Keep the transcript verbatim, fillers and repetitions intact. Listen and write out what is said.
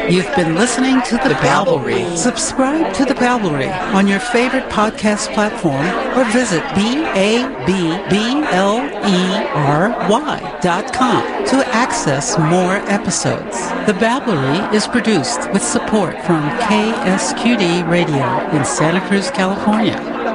You've been listening to The, The Babblery. Babblery. Subscribe to The Babblery on your favorite podcast platform or visit B A B B L E R Y dot com to access more episodes. The Babblery is produced with support from K S Q D Radio in Santa Cruz, California.